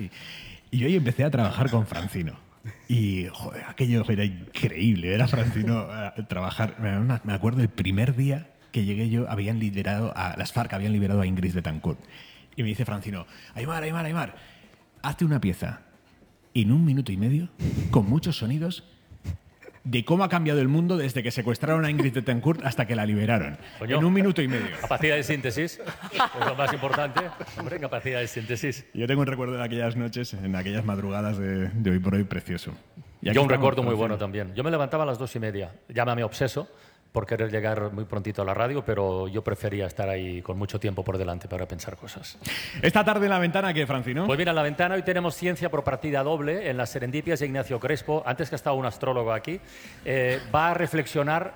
Y yo ahí empecé a trabajar con Francino. Y, joder, aquello era increíble. Era Francino trabajar. Me acuerdo el primer día que llegué yo, las FARC habían liberado a Ingrid Betancourt. Y me dice Francino, Aimar, hazte una pieza en 1 minuto y medio, con muchos sonidos, de cómo ha cambiado el mundo desde que secuestraron a Ingrid Betancourt hasta que la liberaron. Coño, en 1 minuto y medio. Capacidad de síntesis, es lo más importante. Hombre, capacidad de síntesis. Yo tengo un recuerdo de aquellas noches, en aquellas madrugadas de Hoy por Hoy precioso. Yo un recuerdo muy bueno también. Yo me levantaba a las 2:30. Llámame obseso por querer llegar muy prontito a la radio, pero yo prefería estar ahí con mucho tiempo por delante para pensar cosas. Esta tarde en La Ventana, ¿qué, Francino? Pues mira, en La Ventana hoy tenemos ciencia por partida doble en las Serendipias de Ignacio Crespo. Antes que ha estado un astrólogo aquí, va a reflexionar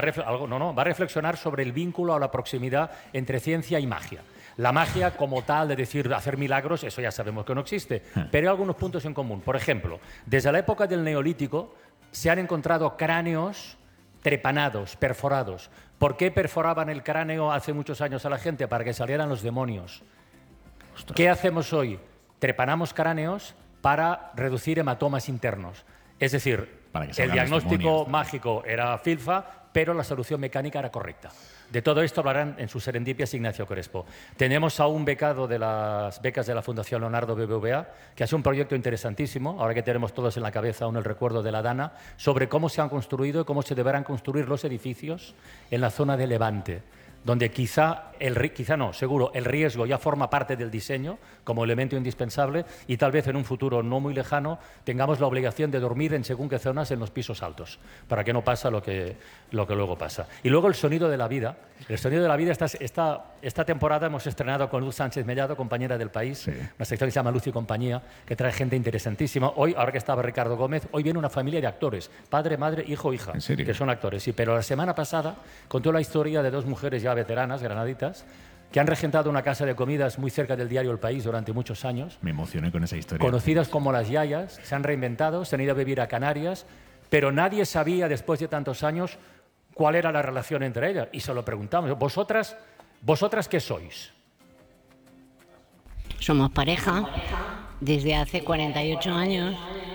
sobre el vínculo o la proximidad entre ciencia y magia. La magia como tal, de decir, hacer milagros, eso ya sabemos que no existe, pero hay algunos puntos en común. Por ejemplo, desde la época del Neolítico se han encontrado cráneos trepanados, perforados. ¿Por qué perforaban el cráneo hace muchos años a la gente? Para que salieran los demonios. Ostras. ¿Qué hacemos hoy? Trepanamos cráneos para reducir hematomas internos. Es decir, el diagnóstico mágico era filfa, pero la solución mecánica era correcta. De todo esto hablarán en sus Serendipias Ignacio Crespo. Tenemos a un becado de las becas de la Fundación Leonardo BBVA, que hace un proyecto interesantísimo, ahora que tenemos todos en la cabeza aún el recuerdo de la Dana, sobre cómo se han construido y cómo se deberán construir los edificios en la zona de Levante, donde seguro, el riesgo ya forma parte del diseño como elemento indispensable y tal vez en un futuro no muy lejano tengamos la obligación de dormir en según qué zonas en los pisos altos, para que no pase lo que luego pasa. Y luego el sonido de la vida. El sonido de la vida, esta temporada hemos estrenado con Luz Sánchez Mellado, compañera del País, sí, una sección que se llama Luz y Compañía, que trae gente interesantísima. Hoy, ahora que estaba Ricardo Gómez, hoy viene una familia de actores, padre, madre, hijo, hija, que son actores. Sí, pero la semana pasada contó la historia de 2 mujeres ya veteranas, granaditas, que han regentado una casa de comidas muy cerca del diario El País durante muchos años. Me emocioné con esa historia. Conocidas como las yayas, se han reinventado, se han ido a vivir a Canarias, pero nadie sabía, después de tantos años, cuál era la relación entre ellas. Y se lo preguntamos, ¿vosotras qué sois? Somos pareja desde hace 48 años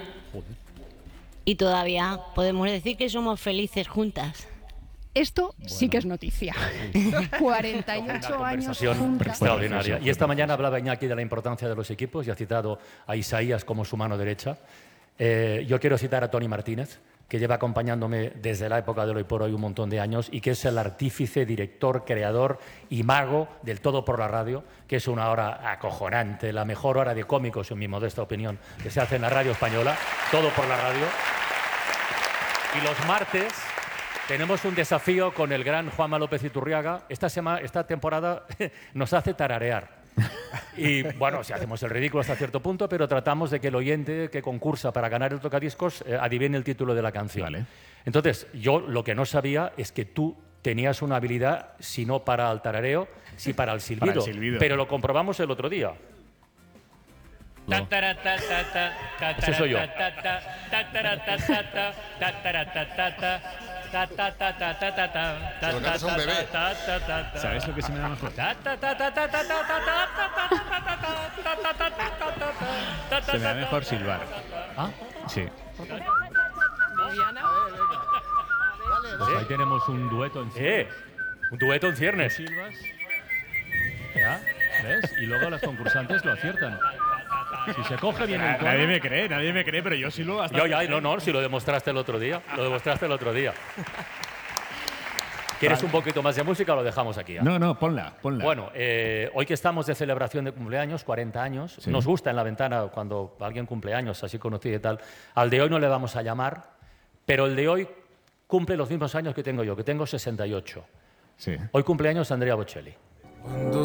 y todavía podemos decir que somos felices juntas. Esto sí que es noticia. 48 años juntas. Extraordinaria. Y esta mañana hablaba Iñaki de la importancia de los equipos y ha citado a Isaías como su mano derecha. Yo quiero citar a Tony Martínez, que lleva acompañándome desde la época del Hoy por Hoy un montón de años y que es el artífice, director, creador y mago del Todo por la Radio, que es una hora acojonante, la mejor hora de cómicos, en mi modesta opinión, que se hace en la radio española, Todo por la Radio. Y los martes tenemos un desafío con el gran Juanma López Iturriaga. Esta temporada nos hace tararear. Y bueno, si hacemos el ridículo hasta cierto punto, pero tratamos de que el oyente que concursa para ganar el tocadiscos adivine el título de la canción. Vale. Entonces, yo lo que no sabía es que tú tenías una habilidad, si no para el tarareo, sí para el silbido. Para el silbido. Pero lo comprobamos el otro día. No. Ese soy yo. Se lo cantas a un bebé. ¿Sabes lo que se me da mejor? Se me da mejor silbar. ¿Ah? Sí. Pues ahí tenemos un dueto en ciernes. Un dueto en ciernes. Silbas. ¿Ya? ¿Ves? Y luego las concursantes lo aciertan. Si se coge bien el tono. Nadie me cree, pero yo sí lo hasta. No, si lo demostraste el otro día. ¿Quieres un poquito más de música o lo dejamos aquí? No, ponla. Bueno, hoy que estamos de celebración de cumpleaños, 40 años, sí, nos gusta en La Ventana cuando alguien cumple años, así conocido y tal. Al de hoy no le vamos a llamar, pero el de hoy cumple los mismos años que tengo yo, que tengo 68. Sí. Hoy cumpleaños Andrea Bocelli. Cuando